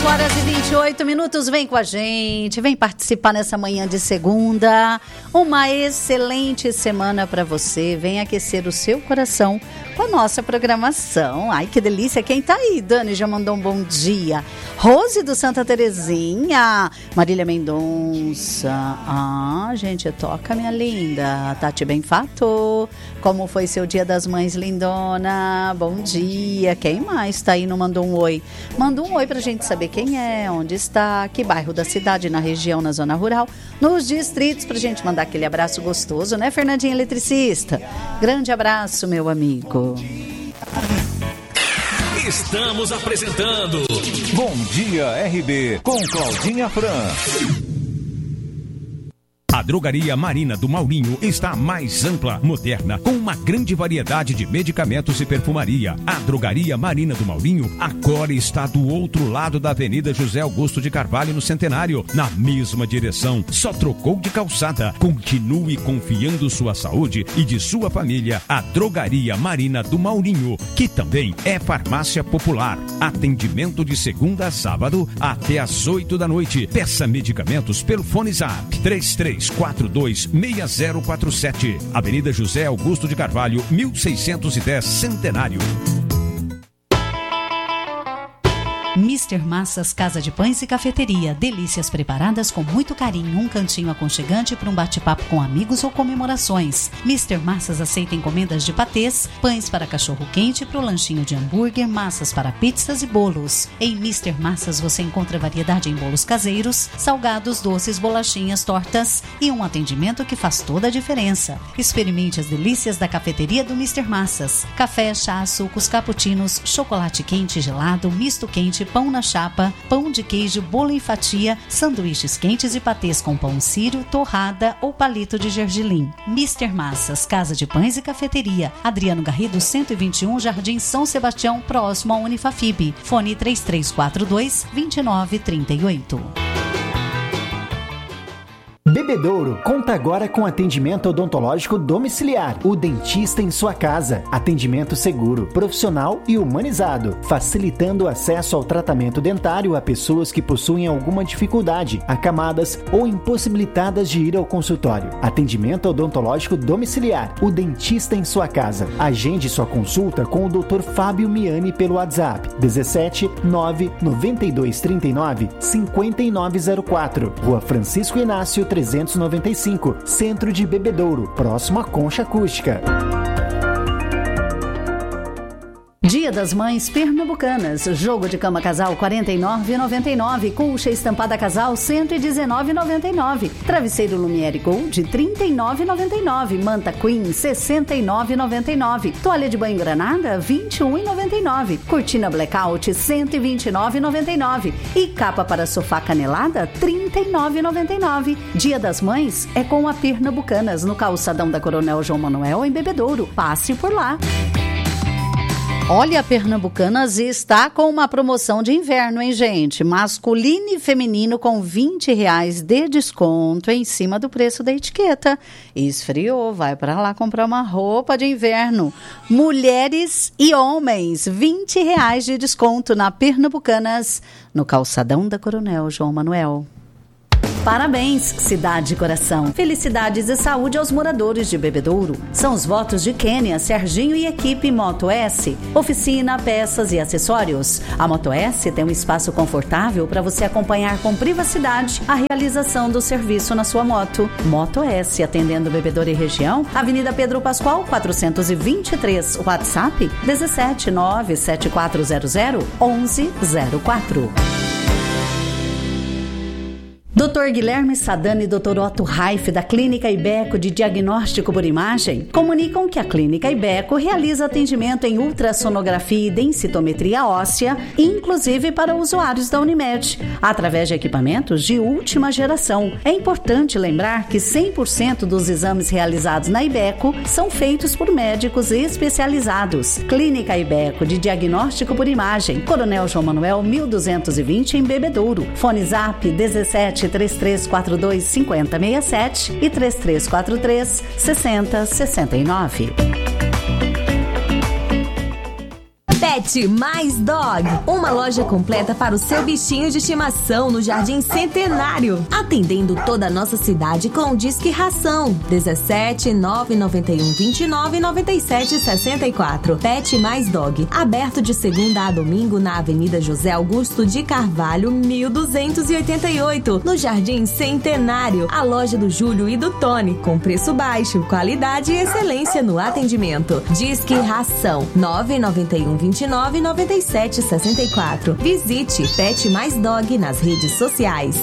8h28, vem com a gente, vem participar nessa manhã de segunda. Uma excelente semana para você, vem aquecer o seu coração com a nossa programação. Ai, que delícia, quem tá aí? Dani já mandou um bom dia. Rose do Santa Terezinha, Marília Mendonça. Gente, toca, minha linda. Tati Benfato, como foi seu dia das mães, lindona? Bom dia. Quem mais tá aí? Não mandou um oi? Manda um oi pra gente saber quem é, onde está, que bairro da cidade, na região, na zona rural, nos distritos, pra gente mandar aquele abraço gostoso, né, Fernandinho Eletricista? Grande abraço, meu amigo. Estamos apresentando Bom Dia RB com Claudinha Fran. A Drogaria Marina do Maurinho está mais ampla, moderna, com uma grande variedade de medicamentos e perfumaria. A Drogaria Marina do Maurinho agora está do outro lado da Avenida José Augusto de Carvalho, no Centenário, na mesma direção. Só trocou de calçada. Continue confiando sua saúde e de sua família. A Drogaria Marina do Maurinho, que também é farmácia popular. Atendimento de segunda a sábado até às 8 da noite. Peça medicamentos pelo Fone Zap 3342-6047. Avenida José Augusto de Carvalho, 1610, Centenário. Mr. Massas Casa de Pães e Cafeteria. Delícias preparadas com muito carinho. Um cantinho aconchegante para um bate-papo com amigos ou comemorações. Mr. Massas aceita encomendas de patês, pães para cachorro-quente, para o lanchinho de hambúrguer, massas para pizzas e bolos. Em Mr. Massas você encontra variedade em bolos caseiros, salgados, doces, bolachinhas, tortas e um atendimento que faz toda a diferença. Experimente as delícias da cafeteria do Mr. Massas. Café, chá, sucos, cappuccinos, chocolate quente, gelado, misto quente, pão na chapa, pão de queijo, bolo em fatia, sanduíches quentes e patês com pão sírio, torrada ou palito de gergelim. Mr. Massas, Casa de Pães e Cafeteria. Adriano Garrido, 121, Jardim São Sebastião, próximo à Unifafib. Fone 3342-2938. Bebedouro conta agora com atendimento odontológico domiciliar. O dentista em sua casa. Atendimento seguro, profissional e humanizado, facilitando o acesso ao tratamento dentário a pessoas que possuem alguma dificuldade, acamadas ou impossibilitadas de ir ao consultório. Atendimento odontológico domiciliar. O dentista em sua casa. Agende sua consulta com o Dr. Fábio Miani pelo WhatsApp 17 99239 5904. Rua Francisco Inácio 395, Centro de Bebedouro, próximo à Concha Acústica. Dia das Mães Pernambucanas. Jogo de cama casal R$ 49,99. Colcha estampada casal R$ 119,99. Travesseiro Lumiere Gold R$ 39,99. Manta Queen R$ 69,99. Toalha de banho Granada R$ 21,99. Cortina Blackout R$ 129,99. E capa para sofá canelada R$ 39,99. Dia das Mães é com a Pernambucanas, no calçadão da Coronel João Manuel, em Bebedouro. Passe por lá. Olha, a Pernambucanas está com uma promoção de inverno, hein, gente? Masculino e feminino com R$20 de desconto em cima do preço da etiqueta. Esfriou, vai para lá comprar uma roupa de inverno. Mulheres e homens, R$20 de desconto na Pernambucanas, no calçadão da Coronel João Manuel. Parabéns, cidade de coração. Felicidades e saúde aos moradores de Bebedouro. São os votos de Kênia, Serginho e equipe Moto S. Oficina, peças e acessórios. A Moto S tem um espaço confortável para você acompanhar com privacidade a realização do serviço na sua moto. Moto S, atendendo Bebedouro e região. Avenida Pedro Pascoal, 423. WhatsApp 17 97400 1104. Dr. Guilherme Sadani e Dr. Otto Raif, da Clínica Ibeco de Diagnóstico por Imagem, comunicam que a Clínica Ibeco realiza atendimento em ultrassonografia e densitometria óssea, inclusive para usuários da Unimed, através de equipamentos de última geração. É importante lembrar que 100% dos exames realizados na Ibeco são feitos por médicos especializados. Clínica Ibeco de Diagnóstico por Imagem, Coronel João Manuel, 1220, em Bebedouro. Fone Zap 17 3342 5067 e 3343 6069. Pet Mais Dog, uma loja completa para o seu bichinho de estimação no Jardim Centenário, atendendo toda a nossa cidade com o Disque Ração 17 991 29 97 64. Pet Mais Dog, aberto de segunda a domingo na Avenida José Augusto de Carvalho 1288, no Jardim Centenário, a loja do Júlio e do Tony, com preço baixo, qualidade e excelência no atendimento. Disque Ração 991 29 97 64. Visite Pet Mais Dog nas redes sociais.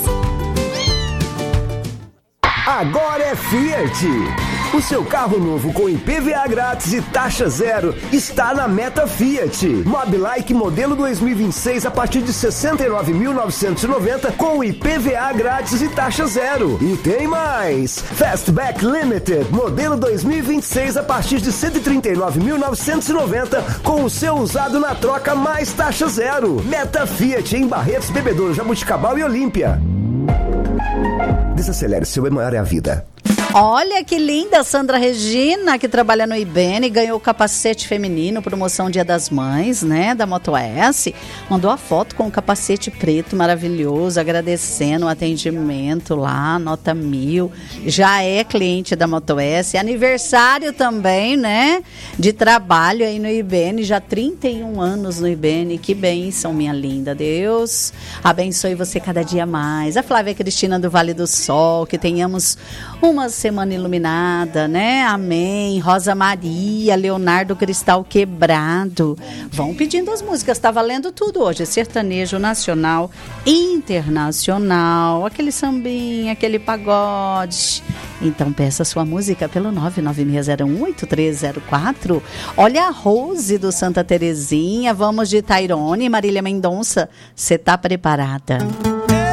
Agora é Fiat. O seu carro novo com IPVA grátis e taxa zero está na Meta Fiat. Mobilike modelo 2026 a partir de 69.990 com IPVA grátis e taxa zero. E tem mais! Fastback Limited modelo 2026 a partir de 139.990 com o seu usado na troca mais taxa zero. Meta Fiat em Barretos, Bebedouro, Jabuticabal e Olímpia. Desacelere, seu maior é a vida. Olha que linda, Sandra Regina, que trabalha no IBEN, ganhou o capacete feminino, promoção Dia das Mães, né, da Moto S. Mandou a foto com o capacete preto maravilhoso, agradecendo o atendimento lá, nota 1000. Já é cliente da Moto S. Aniversário também, né, de trabalho aí no IBEN, já 31 anos no IBEN. Que bênção, minha linda. Deus abençoe você cada dia mais. A Flávia Cristina do Vale do Sol, que tenhamos uma semana iluminada, né? Amém. Rosa Maria, Leonardo Cristal Quebrado. Vão pedindo as músicas, tá valendo tudo hoje. Sertanejo nacional, internacional, aquele sambinha, aquele pagode. Então peça sua música pelo 996018304. Olha a Rose do Santa Terezinha. Vamos de Tairone, Marília Mendonça. Você tá preparada?